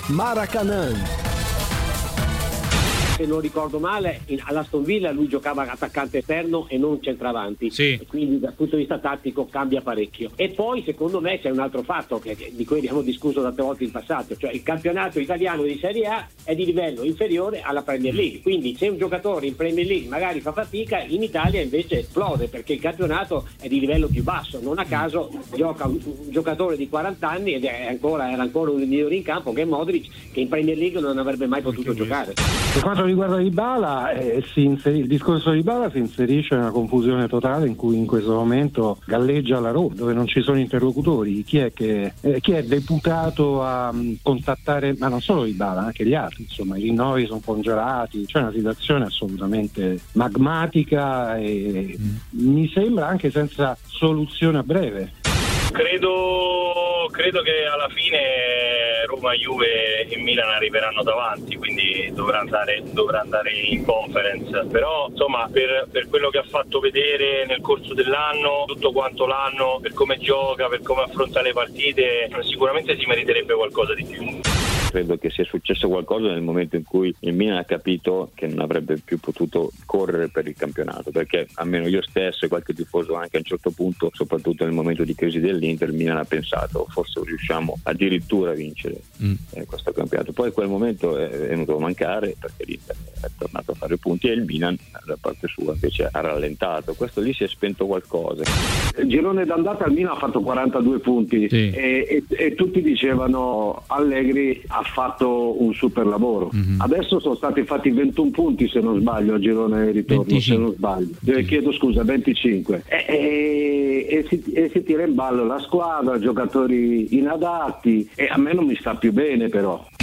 Maracanã. Se non ricordo male, all'Aston Villa lui giocava attaccante esterno e non centravanti, sì. E quindi dal punto di vista tattico cambia parecchio. E poi secondo me c'è un altro fatto di cui abbiamo discusso tante volte in passato, cioè il campionato italiano di Serie A è di livello inferiore alla Premier League, quindi se un giocatore in Premier League magari fa fatica, in Italia invece esplode perché il campionato è di livello più basso. Non a caso gioca un giocatore di 40 anni ed era ancora uno dei migliori in campo, che è Modric, che in Premier League non avrebbe mai potuto giocare. Per quanto riguarda Dybala, il discorso di Dybala si inserisce in una confusione totale in cui in questo momento galleggia la Roma, dove non ci sono interlocutori. Chi è deputato a contattare, ma non solo Dybala, anche gli altri, insomma i rinnovi sono congelati, c'è una situazione assolutamente magmatica e mi sembra anche senza soluzione a breve. Credo che alla fine Roma, Juve e Milan arriveranno davanti, quindi dovrà andare in conference, però insomma per quello che ha fatto vedere nel corso dell'anno, tutto quanto l'anno, per come gioca, per come affronta le partite, sicuramente si meriterebbe qualcosa di più. Credo che sia successo qualcosa nel momento in cui il Milan ha capito che non avrebbe più potuto correre per il campionato, perché almeno io stesso e qualche tifoso anche a un certo punto, soprattutto nel momento di crisi dell'Inter, il Milan ha pensato forse riusciamo addirittura a vincere questo campionato. Poi quel momento è venuto a mancare perché l'Inter è tornato a fare punti e il Milan da parte sua invece ha rallentato. Questo lì si è spento qualcosa. Il girone d'andata al Milan ha fatto 42 punti, sì. e tutti dicevano Allegri ha fatto un super lavoro. Adesso sono stati fatti 21 punti se non sbaglio a girone ritorno, 25. Se non sbaglio, chiedo scusa, 25 e si tira in ballo la squadra, giocatori inadatti, e a me non mi sta più bene, però